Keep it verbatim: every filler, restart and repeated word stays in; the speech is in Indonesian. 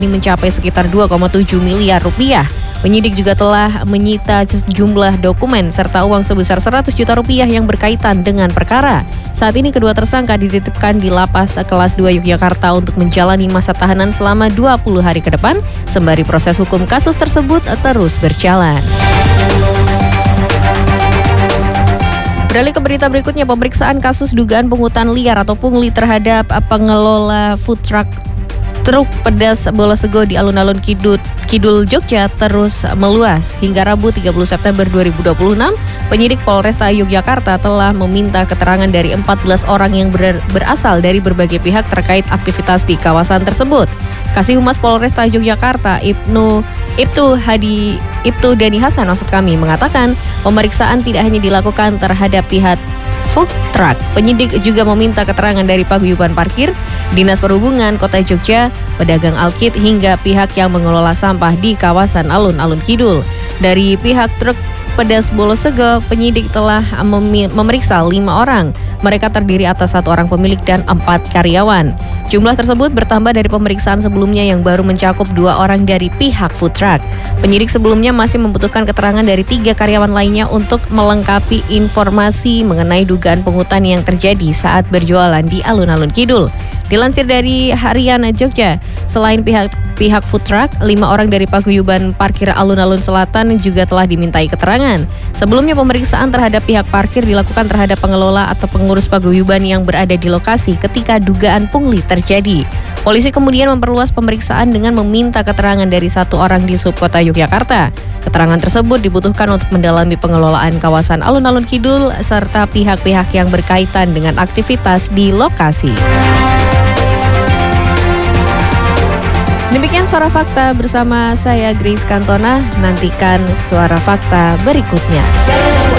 ini mencapai sekitar dua koma tujuh miliar rupiah. Penyidik juga telah menyita sejumlah dokumen serta uang sebesar seratus juta rupiah yang berkaitan dengan perkara. Saat ini kedua tersangka dititipkan di Lapas Kelas dua Yogyakarta untuk menjalani masa tahanan selama dua puluh hari ke depan, sembari proses hukum kasus tersebut terus berjalan. Beralih ke berita berikutnya, pemeriksaan kasus dugaan pungutan liar atau pungli terhadap pengelola food truck truk pedas Bolosego di alun-alun Kidul, Kidul Jogja terus meluas. Hingga Rabu tiga puluh September dua ribu dua puluh enam, penyidik Polresta Yogyakarta telah meminta keterangan dari empat belas orang yang ber, berasal dari berbagai pihak terkait aktivitas di kawasan tersebut. Kasih Humas Polresta Yogyakarta, Ibnu Ibtu Hadi Ibtu Dani Hasan maksud kami mengatakan pemeriksaan tidak hanya dilakukan terhadap pihak food truck. Penyidik juga meminta keterangan dari paguyuban parkir, Dinas Perhubungan Kota Jogja, pedagang alkit hingga pihak yang mengelola sampah di kawasan alun-alun Kidul. Dari pihak truk pedas Bolosego, penyidik telah mem- memeriksa lima orang. Mereka terdiri atas satu orang pemilik dan empat karyawan. Jumlah tersebut bertambah dari pemeriksaan sebelumnya yang baru mencakup dua orang dari pihak food truck. Penyidik sebelumnya masih membutuhkan keterangan dari tiga karyawan lainnya untuk melengkapi informasi mengenai dugaan pungutan yang terjadi saat berjualan di alun-alun Kidul. Dilansir dari Harian Jogja, selain pihak pihak food truck, lima orang dari paguyuban parkir alun-alun selatan juga telah dimintai keterangan. Sebelumnya pemeriksaan terhadap pihak parkir dilakukan terhadap pengelola atau pengurus paguyuban yang berada di lokasi ketika dugaan pungli terjadi. Polisi kemudian memperluas pemeriksaan dengan meminta keterangan dari satu orang di subkota Yogyakarta. Keterangan tersebut dibutuhkan untuk mendalami pengelolaan kawasan alun-alun Kidul serta pihak-pihak yang berkaitan dengan aktivitas di lokasi. Demikian Suara Fakta bersama saya Grace Kantona. Nantikan Suara Fakta berikutnya.